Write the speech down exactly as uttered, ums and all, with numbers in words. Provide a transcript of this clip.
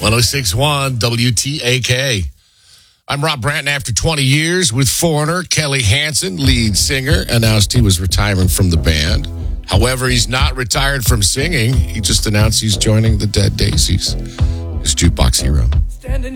oh six point one W T A K. I'm Rob Branton. After twenty years with Foreigner, Kelly Hansen, lead singer, announced he was retiring from the band. However, he's not retired from singing. He just announced he's joining the Dead Daisies. His Jukebox Hero.